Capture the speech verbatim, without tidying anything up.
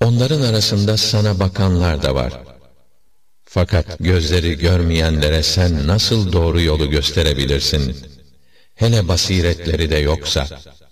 Onların arasında sana bakanlar da var. Fakat gözleri görmeyenlere sen nasıl doğru yolu gösterebilirsin? Hele basiretleri de yoksa.